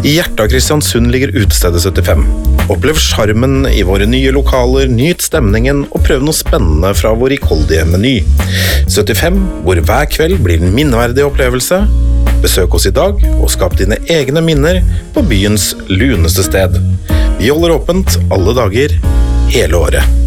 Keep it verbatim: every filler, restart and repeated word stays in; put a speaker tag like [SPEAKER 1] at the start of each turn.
[SPEAKER 1] I hjertet av Kristiansund ligger utestedet syttifem. Opplev charmen i våre nye lokaler, nyt stemningen og prøv noe spennende fra vår rikholdige meny. syttifem, hvor hver kveld blir en minneverdig opplevelse. Besøk oss i dag og skap dine egne minner på byens luneste sted. Vi holder åpent alle dager, hele året.